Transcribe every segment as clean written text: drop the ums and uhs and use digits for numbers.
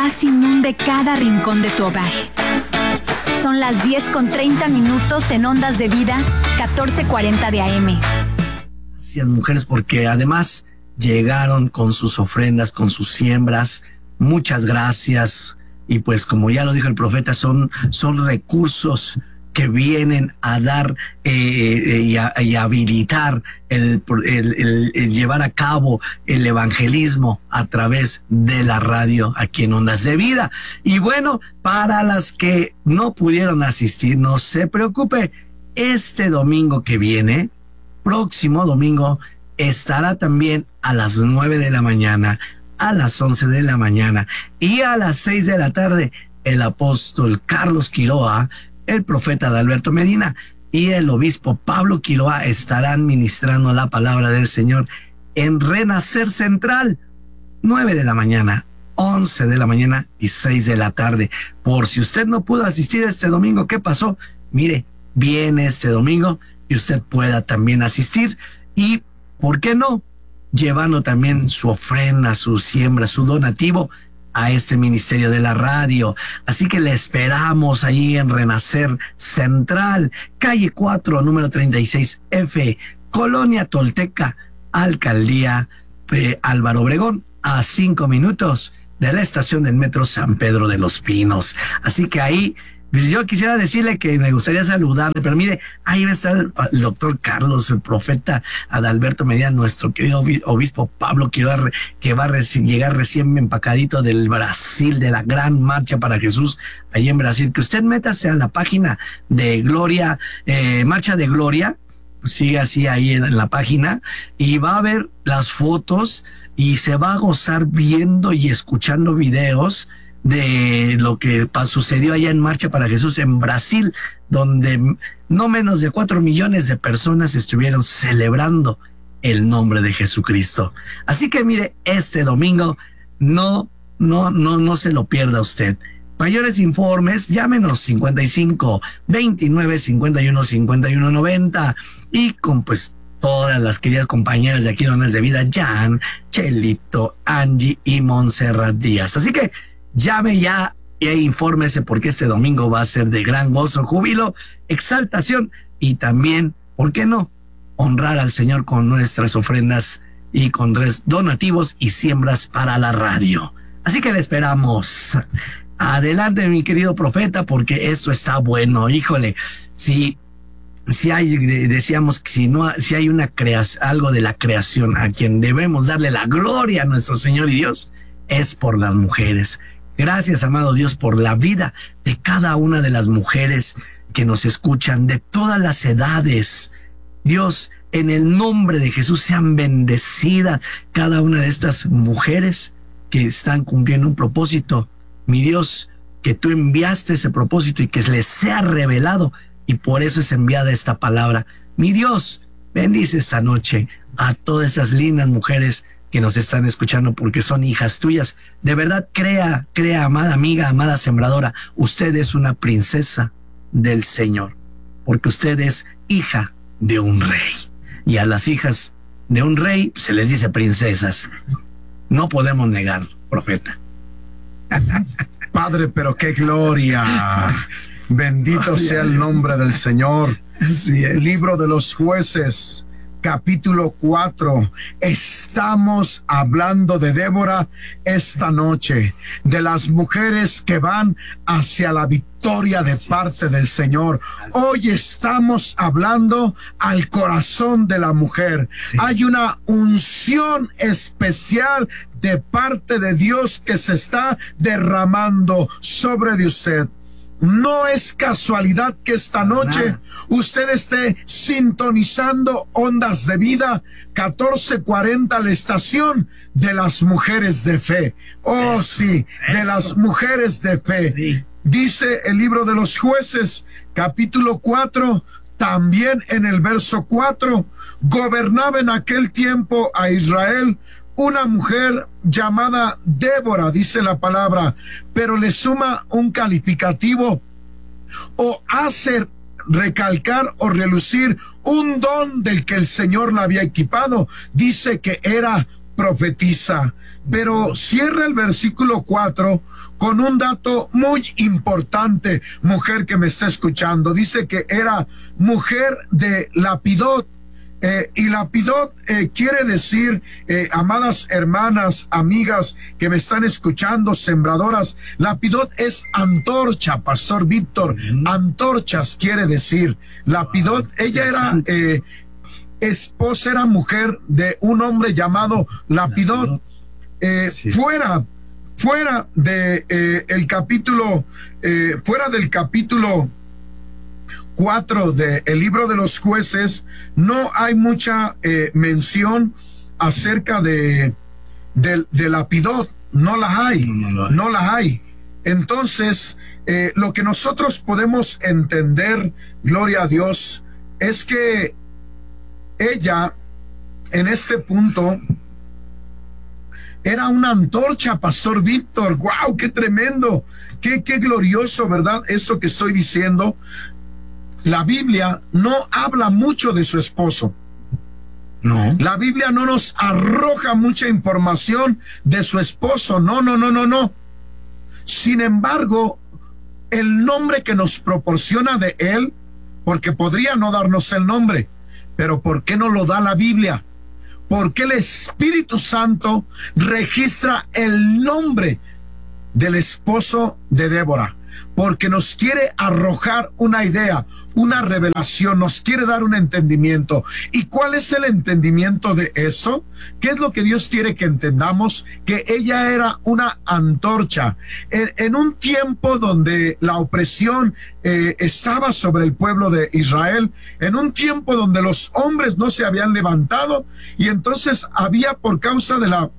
paz inunde cada rincón de tu hogar. Son las 10:30 en Ondas de Vida, 1440 de AM. Gracias, mujeres, porque además llegaron con sus ofrendas, con sus siembras. Muchas gracias. Y pues, como ya lo dijo el profeta, son recursos que vienen a dar y a habilitar el llevar a cabo el evangelismo a través de la radio aquí en Ondas de Vida. Y bueno, para las que no pudieron asistir, no se preocupe, este domingo que viene, próximo domingo, estará también a las 9 de la mañana, a las 11 de la mañana y a las 6 de la tarde, el apóstol Carlos Quiroa, el profeta Adalberto Medina y el obispo Pablo Quiroa estarán ministrando la palabra del Señor en Renacer Central, 9 de la mañana, 11 de la mañana y 6 de la tarde. Por si usted no pudo asistir este domingo, ¿qué pasó? Mire, viene este domingo y usted pueda también asistir y, ¿por qué no?, llevando también su ofrenda, su siembra, su donativo a este ministerio de la radio. Así que le esperamos ahí en Renacer Central, calle 4, número 36F, Colonia Tolteca, Alcaldía Álvaro Obregón, a 5 minutos de la estación del metro San Pedro de los Pinos. Así que ahí, pues yo quisiera decirle que me gustaría saludarle, pero mire, ahí va a estar el doctor Carlos, el profeta Adalberto Medina, nuestro querido obispo Pablo Quiroa, que va a llegar recién empacadito del Brasil, de la gran marcha para Jesús, ahí en Brasil. Que usted métase a la página de Gloria, Marcha de Gloria, pues sigue así ahí en la página, y va a ver las fotos y se va a gozar viendo y escuchando videos de lo que sucedió allá en Marcha para Jesús en Brasil, donde no menos de 4 millones de personas estuvieron celebrando el nombre de Jesucristo. Así que mire, este domingo no se lo pierda usted. Mayores informes, llámenos 55 29 51 51 90 y con pues todas las queridas compañeras de aquí de Ondas de Vida, Jan, Chelito, Angie y Montserrat Díaz. Así que llame ya e infórmese, porque este domingo va a ser de gran gozo, júbilo, exaltación y también, ¿por qué no?, honrar al Señor con nuestras ofrendas y con donativos y siembras para la radio. Así que le esperamos. Adelante, mi querido profeta, porque esto está bueno. Híjole, si hay, decíamos que si hay algo de la creación a quien debemos darle la gloria a nuestro Señor y Dios, es por las mujeres. Gracias, amado Dios, por la vida de cada una de las mujeres que nos escuchan, de todas las edades. Dios, en el nombre de Jesús, sean bendecidas cada una de estas mujeres que están cumpliendo un propósito. Mi Dios, que tú enviaste ese propósito y que les sea revelado, y por eso es enviada esta palabra. Mi Dios, bendice esta noche a todas esas lindas mujeres que nos están escuchando, porque son hijas tuyas. De verdad, crea, amada amiga, amada sembradora, usted es una princesa del Señor, porque usted es hija de un rey. Y a las hijas de un rey se les dice princesas. No podemos negar, profeta. Padre, pero qué gloria. Bendito sea el nombre del Señor. Así es. Libro de los Jueces, capítulo 4. Estamos hablando de Débora esta noche, de las mujeres que van hacia la victoria de parte del Señor. Hoy estamos hablando al corazón de la mujer. Sí. Hay una unción especial de parte de Dios que se está derramando sobre de usted. No es casualidad que esta noche usted esté sintonizando Ondas de Vida 1440, la estación de las mujeres de fe. Oh, sí, de las mujeres de fe. Sí. Dice el libro de los Jueces, capítulo 4, también en el verso 4, gobernaba en aquel tiempo a Israel una mujer llamada Débora, dice la palabra, pero le suma un calificativo o hace recalcar o relucir un don del que el Señor la había equipado. Dice que era profetiza, pero cierra el versículo 4 con un dato muy importante, mujer que me está escuchando. Dice que era mujer de Lapidot. Y Lapidot quiere decir, amadas hermanas, amigas que me están escuchando, sembradoras, Lapidot es antorcha, Pastor Víctor. Antorchas quiere decir. Lapidot, ella era esposa, era mujer de un hombre llamado Lapidot. Fuera de el capítulo, fuera del capítulo 4 del libro de los Jueces, no hay mucha mención acerca de Lapidot. No la hay. Entonces, lo que nosotros podemos entender, gloria a Dios, es que ella, en este punto, era una antorcha, Pastor Víctor. ¡Wow! ¡Qué tremendo! ¡Qué glorioso!, ¿verdad? Esto que estoy diciendo. La Biblia no habla mucho de su esposo. No. La Biblia no nos arroja mucha información de su esposo. No. Sin embargo, el nombre que nos proporciona de él, porque podría no darnos el nombre, pero ¿por qué no lo da la Biblia? Porque el Espíritu Santo registra el nombre del esposo de Débora, porque nos quiere arrojar una idea, una revelación, nos quiere dar un entendimiento. ¿Y cuál es el entendimiento de eso? ¿Qué es lo que Dios quiere que entendamos? Que ella era una antorcha. En un tiempo donde la opresión estaba sobre el pueblo de Israel, en un tiempo donde los hombres no se habían levantado, y entonces había, por causa de la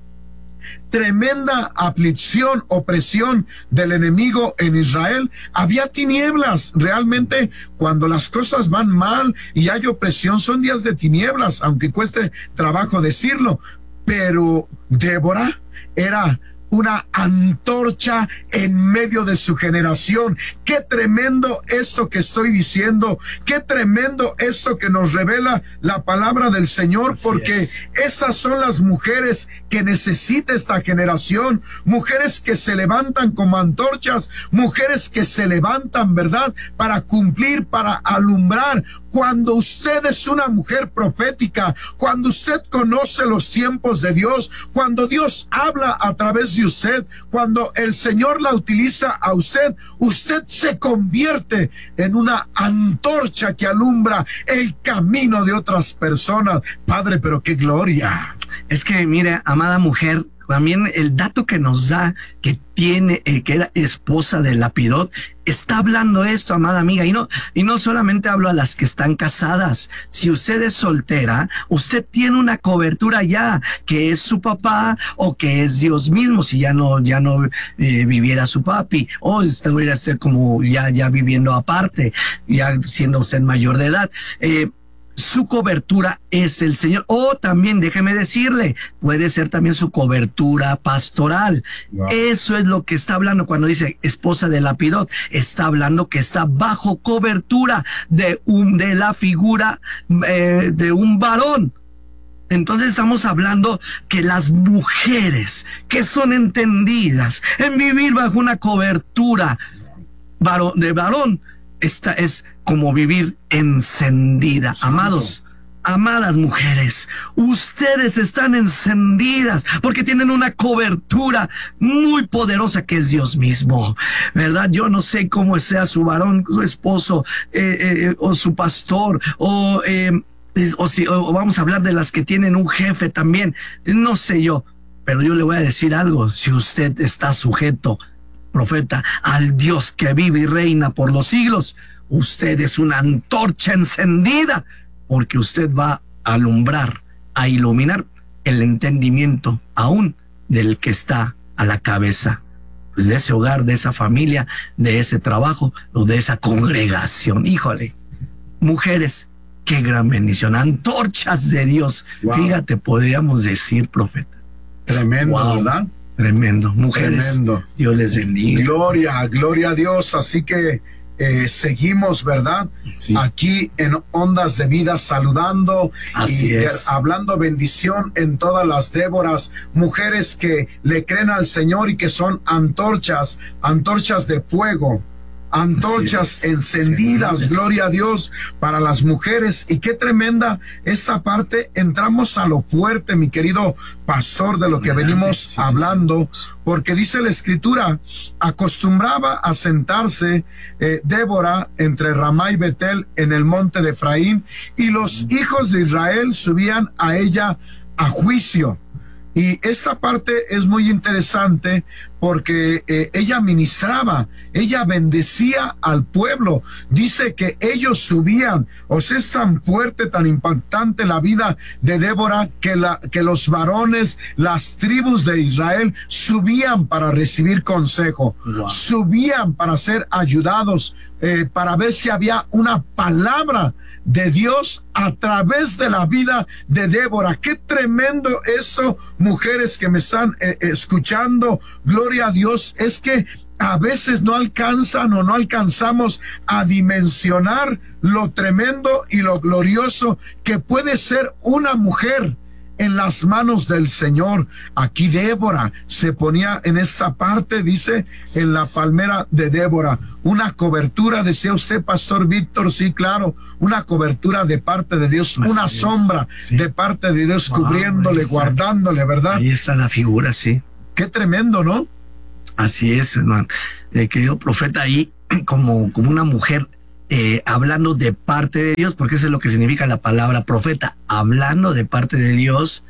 tremenda aflicción, opresión del enemigo en Israel, había tinieblas. Realmente, cuando las cosas van mal y hay opresión, son días de tinieblas, aunque cueste trabajo decirlo. Pero Débora era una antorcha en medio de su generación. Qué tremendo esto que estoy diciendo, qué tremendo esto que nos revela la palabra del Señor, porque esas son las mujeres que necesita esta generación, mujeres que se levantan como antorchas, mujeres que se levantan, ¿verdad?, para cumplir, para alumbrar. Cuando usted es una mujer profética, cuando usted conoce los tiempos de Dios, cuando Dios habla a través de usted, cuando el Señor la utiliza a usted, usted se convierte en una antorcha que alumbra el camino de otras personas. Padre, pero qué gloria. Es que, mire, amada mujer, también el dato que nos da que tiene, que era esposa de Lapidot, está hablando esto, amada amiga, y no solamente hablo a las que están casadas. Si usted es soltera, usted tiene una cobertura ya, que es su papá o que es Dios mismo, si ya no viviera su papi, o estuviera usted como ya viviendo aparte, ya siendo usted mayor de edad. Su cobertura es el Señor. O también, déjeme decirle, puede ser también su cobertura pastoral. Wow. Eso es lo que está hablando cuando dice esposa de Lapidot. Está hablando que está bajo cobertura de la figura de un varón. Entonces estamos hablando que las mujeres que son entendidas en vivir bajo una cobertura de varón, esta es como vivir encendida. Amados, amadas mujeres, ustedes están encendidas porque tienen una cobertura muy poderosa que es Dios mismo, ¿verdad? Yo no sé cómo sea su varón, su esposo, o su pastor, o vamos a hablar de las que tienen un jefe también, no sé yo, pero yo le voy a decir algo: si usted está sujeto, profeta, al Dios que vive y reina por los siglos, usted es una antorcha encendida, porque usted va a alumbrar, a iluminar el entendimiento aún del que está a la cabeza, pues, de ese hogar, de esa familia, de ese trabajo o de esa congregación. Híjole, mujeres, qué gran bendición, antorchas de Dios. Wow. Fíjate, podríamos decir, profeta. Tremendo, wow, ¿verdad? Tremendo. Mujeres, tremendo. Dios les bendiga. Gloria a Dios. Así que seguimos, ¿verdad? Sí. Aquí en Ondas de Vida saludando Así es. hablando bendición en todas las Déboras, mujeres que le creen al Señor y que son antorchas de fuego, antorchas encendidas, sí, gloria a Dios para las mujeres. Y qué tremenda esta parte. Entramos a lo fuerte, mi querido pastor, de lo que venimos hablando, porque dice la Escritura, acostumbraba a sentarse Débora entre Ramá y Betel en el monte de Efraín, y los hijos de Israel subían a ella a juicio. Y esta parte es muy interesante porque ella ministraba, ella bendecía al pueblo. Dice que ellos subían, o sea, es tan fuerte, tan impactante la vida de Débora que los varones, las tribus de Israel subían para recibir consejo, subían para ser ayudados, para ver si había una palabra de Dios a través de la vida de Débora. Qué tremendo esto, mujeres que me están escuchando, gloria a Dios. Es que a veces no alcanzan o no alcanzamos a dimensionar lo tremendo y lo glorioso que puede ser una mujer en las manos del Señor. Aquí Débora se ponía en esta parte, dice, en la palmera de Débora, una cobertura, decía usted, Pastor Víctor, sí, claro, una cobertura de parte de Dios, una sombra de parte de Dios, cubriéndole, guardándole, ¿verdad? Ahí está la figura, sí. Qué tremendo, ¿no? Así es, hermano. Querido profeta, ahí como una mujer hablando de parte de Dios, porque eso es lo que significa la palabra profeta, hablando de parte de Dios,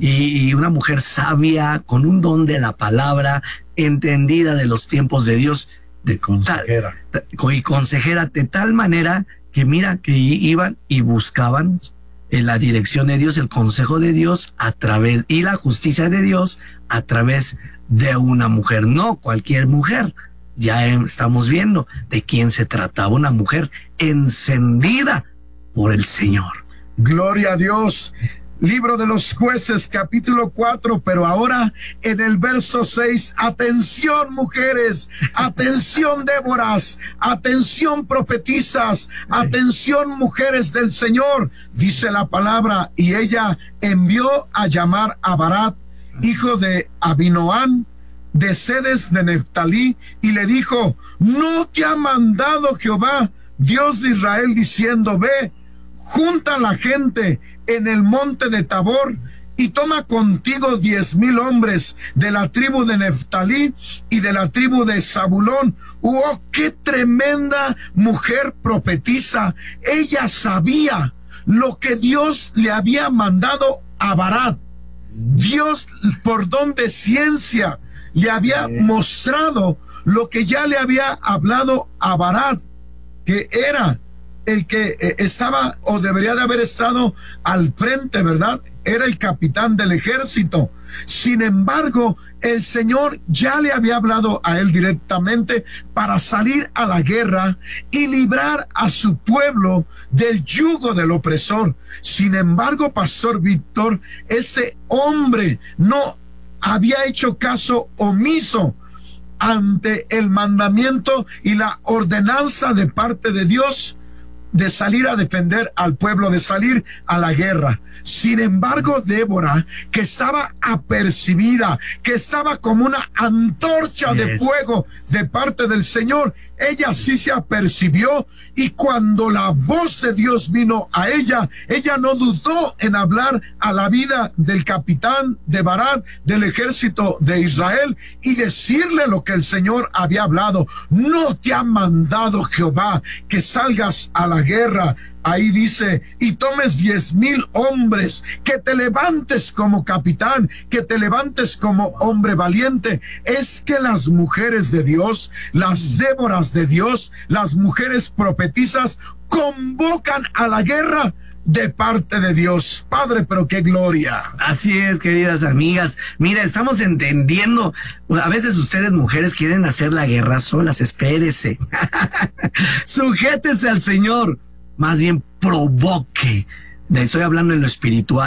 y una mujer sabia, con un don de la palabra, entendida de los tiempos de Dios, consejera. Y consejera de tal manera que mira, que iban y buscaban la dirección de Dios, el consejo de Dios a través, y la justicia de Dios a través de una mujer, no cualquier mujer. Ya estamos viendo de quién se trataba, una mujer encendida por el Señor. Gloria a Dios. Libro de los Jueces, capítulo 4, pero ahora en el verso 6, atención mujeres, atención Déboras, atención profetizas, atención mujeres del Señor, dice la palabra, y ella envió a llamar a Barat, hijo de Abinoam, de Sedes de Neftalí, y le dijo, ¿no te ha mandado Jehová, Dios de Israel, diciendo, ve, junta a la gente en el monte de Tabor y toma contigo 10,000 hombres de la tribu de Neftalí y de la tribu de Zabulón? ¡Oh, qué tremenda mujer profetiza! Ella sabía lo que Dios le había mandado a Barat. Dios, por don de ciencia, le había mostrado lo que ya le había hablado a Barat, que era el que estaba o debería de haber estado al frente, ¿verdad? Era el capitán del ejército. Sin embargo, el Señor ya le había hablado a él directamente para salir a la guerra y librar a su pueblo del yugo del opresor. Sin embargo, Pastor Víctor, ese hombre no había hecho caso omiso ante el mandamiento y la ordenanza de parte de Dios de salir a defender al pueblo, de salir a la guerra. Sin embargo, Débora, que estaba apercibida, que estaba como una antorcha de fuego de parte del Señor, ella sí se apercibió, y cuando la voz de Dios vino a ella, ella no dudó en hablar a la vida del capitán de Barat, del ejército de Israel, y decirle lo que el Señor había hablado. No te ha mandado Jehová que salgas a la guerra. Ahí dice, y tomes 10,000 hombres, que te levantes como capitán, que te levantes como hombre valiente. Es que las mujeres de Dios, las Déboras de Dios, las mujeres profetizas, convocan a la guerra de parte de Dios. Padre, pero qué gloria. Así es, queridas amigas. Mira, estamos entendiendo. A veces ustedes, mujeres, quieren hacer la guerra solas. Espérese. Sujétese al Señor. Más bien provoque. Estoy hablando en lo espiritual.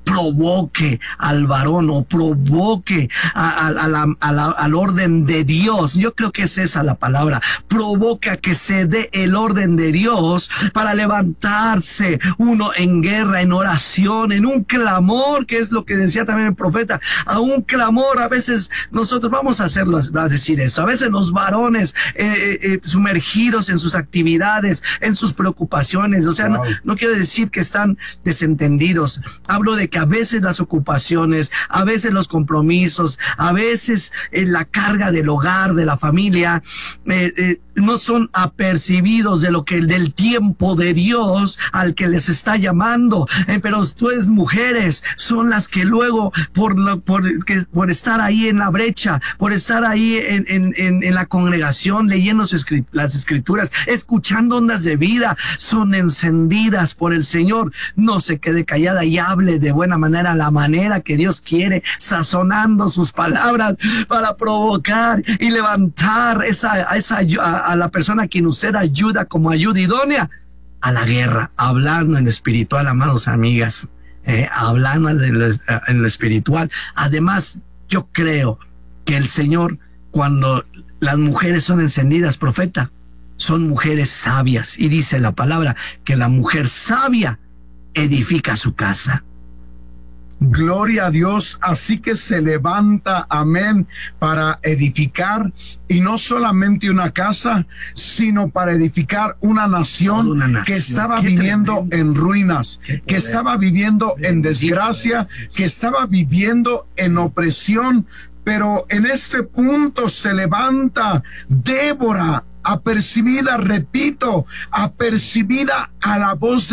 provoque al varón o provoque al orden de Dios. Yo creo que es esa la palabra. Provoca que se dé el orden de Dios para levantarse uno en guerra, en oración, en un clamor, que es lo que decía también el profeta, a un clamor. A veces nosotros vamos a hacerlo, va a decir esto, a veces los varones sumergidos en sus actividades, en sus preocupaciones, o sea, wow. no quiero decir que están desentendidos, hablo de que a veces las ocupaciones, a veces los compromisos, a veces la carga del hogar, de la familia, no son apercibidos del tiempo de Dios al que les está llamando. Pero ustedes, mujeres, son las que luego por estar ahí en la brecha, por estar ahí en la congregación, leyendo las escrituras, escuchando ondas de vida, son encendidas por el Señor. No se quede callada y hable de buena manera, la manera que Dios quiere, sazonando sus palabras para provocar y levantar a la persona a quien usted ayuda como ayuda idónea a la guerra, hablando en lo espiritual, amados amigas, hablando en lo espiritual. Además, yo creo que el Señor, cuando las mujeres son encendidas, profeta, son mujeres sabias, y dice la palabra que la mujer sabia edifica su casa. Gloria a Dios, así que se levanta, amén, para edificar, y no solamente una casa, sino para edificar una nación que estaba viviendo en ruinas, que estaba viviendo en desgracia, que estaba viviendo en opresión. Pero en este punto se levanta Débora, apercibida, repito, apercibida a la voz de